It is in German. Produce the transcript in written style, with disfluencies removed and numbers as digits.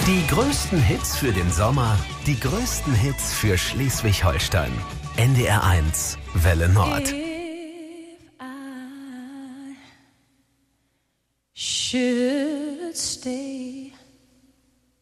Die größten Hits für den Sommer, die größten Hits für Schleswig-Holstein. NDR 1, Welle Nord. If I should stay,